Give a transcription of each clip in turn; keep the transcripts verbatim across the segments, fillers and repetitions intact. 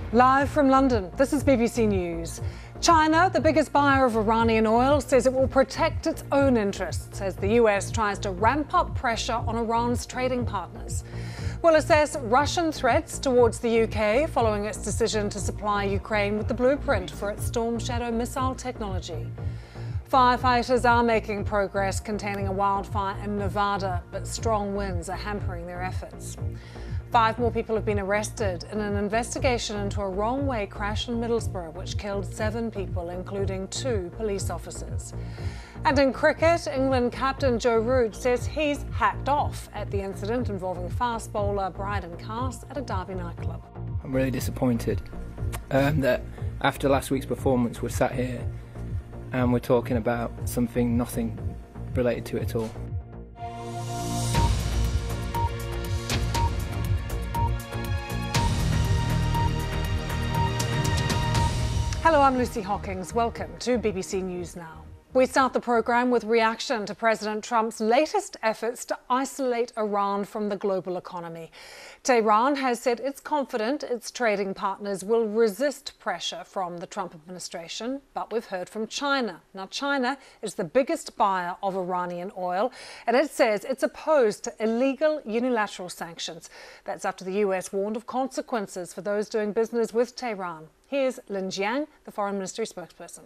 Live from London, this is B B C News. China, the biggest buyer of Iranian oil, says it will protect its own interests as the U S tries to ramp up pressure on Iran's trading partners. We'll assess Russian threats towards the U K following its decision to supply Ukraine with the blueprint for its Storm Shadow missile technology. Firefighters are making progress containing a wildfire in Nevada, but strong winds are hampering their efforts. Five more people have been arrested in an investigation into a wrong-way crash in Middlesbrough, which killed seven people, including two police officers. And in cricket, England captain Joe Root says he's hacked off at the incident involving fast bowler Bryden Cass at a Derby nightclub. I'm really disappointed um, that after last week's performance we're sat here and we're talking about something nothing related to it at all. Hello, I'm Lucy Hockings. Welcome to B B C News Now. We start the programme with reaction to President Trump's latest efforts to isolate Iran from the global economy. Tehran has said it's confident its trading partners will resist pressure from the Trump administration, but we've heard from China. Now, China is the biggest buyer of Iranian oil, and it says it's opposed to illegal unilateral sanctions. That's after the U S warned of consequences for those doing business with Tehran. Here's Lin Jiang, the Foreign Ministry spokesperson.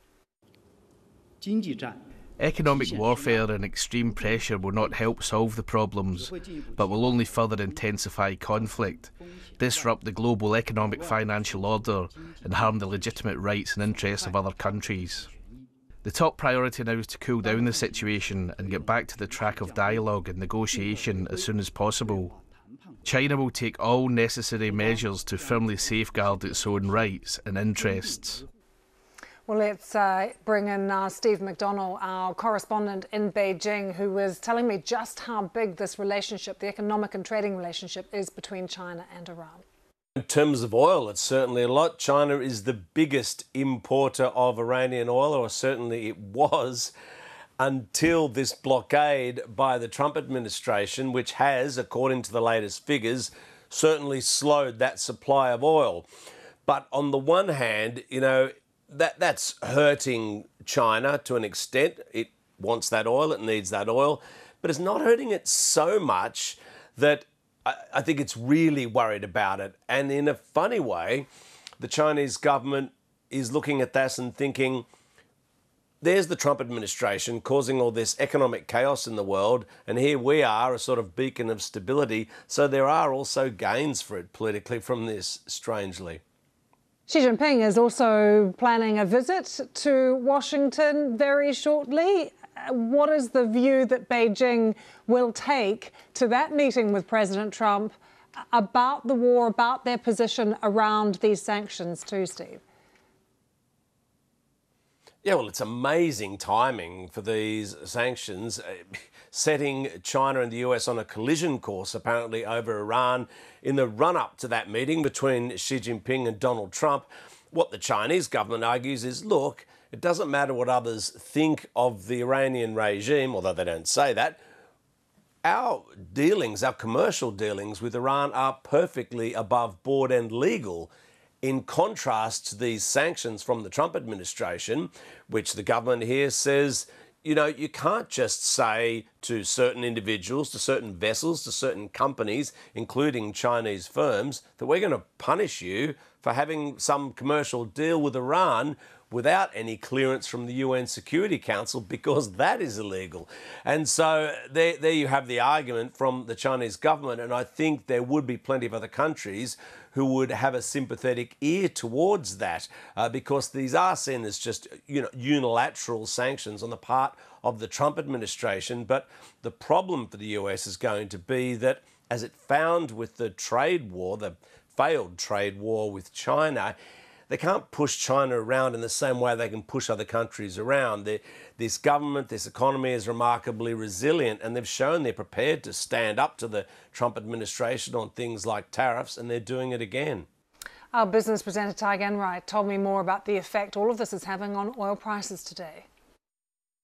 Economic warfare and extreme pressure will not help solve the problems, but will only further intensify conflict, disrupt the global economic financial order, and harm the legitimate rights and interests of other countries. The top priority now is to cool down the situation and get back to the track of dialogue and negotiation as soon as possible. China will take all necessary measures to firmly safeguard its own rights and interests. Well, let's uh, bring in uh, Steve McDonnell, our correspondent in Beijing, who was telling me just how big this relationship, the economic and trading relationship, is between China and Iran. In terms of oil, it's certainly a lot. China is the biggest importer of Iranian oil, or certainly it was, until this blockade by the Trump administration, which has, according to the latest figures, certainly slowed that supply of oil. But on the one hand, you know, that that's hurting China to an extent. It wants that oil, it needs that oil, but it's not hurting it so much that I, I think it's really worried about it. And in a funny way, the Chinese government is looking at this and thinking, there's the Trump administration causing all this economic chaos in the world, and here we are, a sort of beacon of stability. So there are also gains for it politically from this, strangely. Xi Jinping is also planning a visit to Washington very shortly. What is the view that Beijing will take to that meeting with President Trump about the war, about their position around these sanctions too, Steve? Yeah, well, it's amazing timing for these sanctions, uh, setting China and the U S on a collision course, apparently, over Iran in the run-up to that meeting between Xi Jinping and Donald Trump. What the Chinese government argues is, look, it doesn't matter what others think of the Iranian regime, although they don't say that. Our dealings, our commercial dealings with Iran are perfectly above board and legal, in contrast to these sanctions from the Trump administration, which the government here says, you know, you can't just say to certain individuals, to certain vessels, to certain companies, including Chinese firms, that we're going to punish you for having some commercial deal with Iran without any clearance from the U N Security Council, because that is illegal. And so there, there you have the argument from the Chinese government, and I think there would be plenty of other countries who would have a sympathetic ear towards that, uh, because these are seen as just, you know, unilateral sanctions on the part of the Trump administration. But the problem for the U S is going to be that, as it found with the trade war, the failed trade war with China, they can't push China around in the same way they can push other countries around. They're, this government, this economy is remarkably resilient, and they've shown they're prepared to stand up to the Trump administration on things like tariffs, and they're doing it again. Our business presenter, Tai Enright, told me more about the effect all of this is having on oil prices today.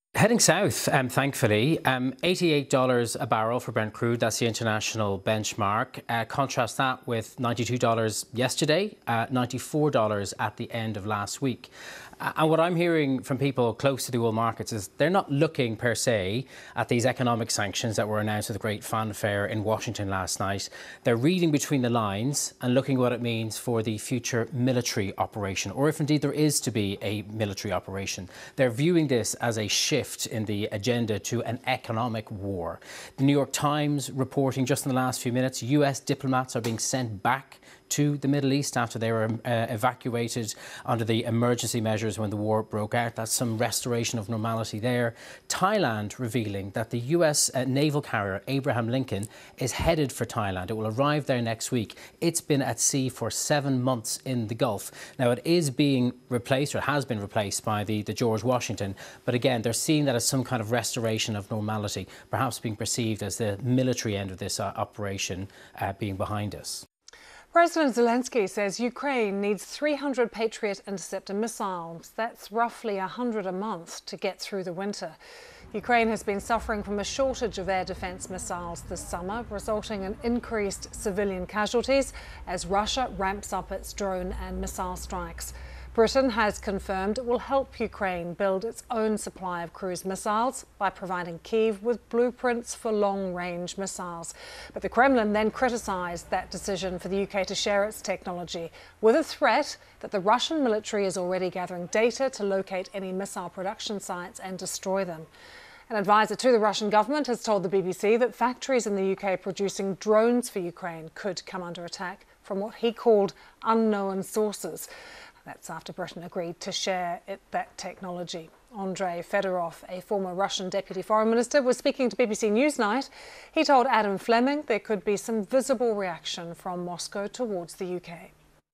Heading south, um, thankfully, um, eighty-eight dollars a barrel for Brent crude. That's the international benchmark. Uh, contrast that with ninety-two dollars yesterday, uh, ninety-four dollars at the end of last week. Uh, and what I'm hearing from people close to the oil markets is they're not looking per se at these economic sanctions that were announced with a great fanfare in Washington last night. They're reading between the lines and looking at what it means for the future military operation, or if indeed there is to be a military operation. They're viewing this as a shift in the agenda to an economic war. The New York Times reporting just in the last few minutes, U S diplomats are being sent back to the Middle East after they were uh, evacuated under the emergency measures when the war broke out. That's some restoration of normality there. Thailand revealing that the U S uh, naval carrier Abraham Lincoln is headed for Thailand. It will arrive there next week. It's been at sea for seven months in the Gulf. Now, it is being replaced, or has been replaced, by the, the George Washington. But again, they're seeing that as some kind of restoration of normality, perhaps being perceived as the military end of this uh, operation uh, being behind us. President Zelensky says Ukraine needs three hundred Patriot interceptor missiles. That's roughly one hundred a month to get through the winter. Ukraine has been suffering from a shortage of air defence missiles this summer, resulting in increased civilian casualties as Russia ramps up its drone and missile strikes. Britain has confirmed it will help Ukraine build its own supply of cruise missiles by providing Kyiv with blueprints for long-range missiles. But the Kremlin then criticised that decision for the U K to share its technology, with a threat that the Russian military is already gathering data to locate any missile production sites and destroy them. An advisor to the Russian government has told the B B C that factories in the U K producing drones for Ukraine could come under attack from what he called unknown sources. That's after Britain agreed to share it, that technology. Andrei Fedorov, a former Russian deputy foreign minister, was speaking to B B C Newsnight. He told Adam Fleming there could be some visible reaction from Moscow towards the U K.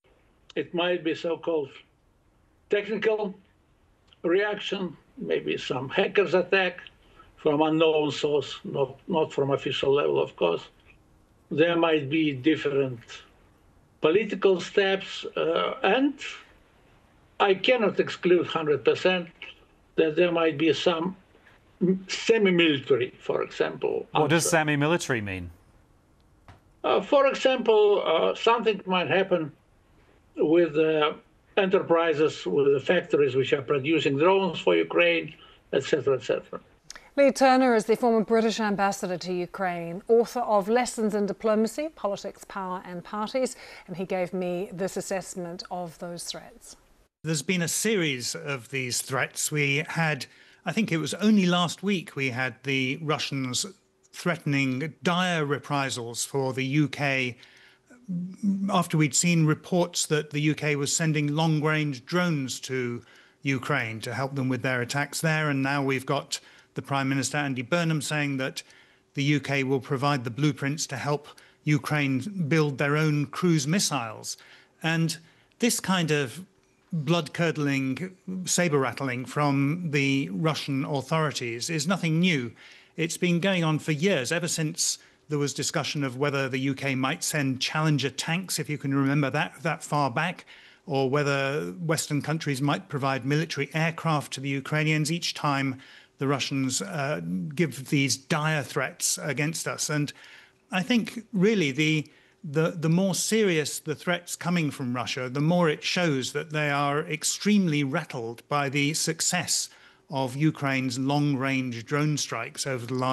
It might be so-called technical reaction, maybe some hackers attack from unknown source, not, not from official level, of course. There might be different political steps, uh, and I cannot exclude one hundred percent that there might be some semi-military, for example. What answer. does semi-military mean? Uh, for example, uh, something might happen with uh, enterprises, with the factories which are producing drones for Ukraine, et cetera, et cetera. Lee Turner is the former British ambassador to Ukraine, author of Lessons in Diplomacy, Politics, Power and Parties, and he gave me this assessment of those threats. There's been a series of these threats. We had, I think it was only last week, we had the Russians threatening dire reprisals for the U K after we'd seen reports that the U K was sending long-range drones to Ukraine to help them with their attacks there. And now we've got the Prime Minister, Andy Burnham, saying that the U K will provide the blueprints to help Ukraine build their own cruise missiles. And this kind of blood-curdling saber-rattling from the Russian authorities is nothing new. It's been going on for years, ever since there was discussion of whether the U K might send Challenger tanks, if you can remember that, that far back, or whether Western countries might provide military aircraft to the Ukrainians. Each time the Russians uh, give these dire threats against us. And I think really the, the, the more serious the threats coming from Russia, the more it shows that they are extremely rattled by the success of Ukraine's long-range drone strikes over the last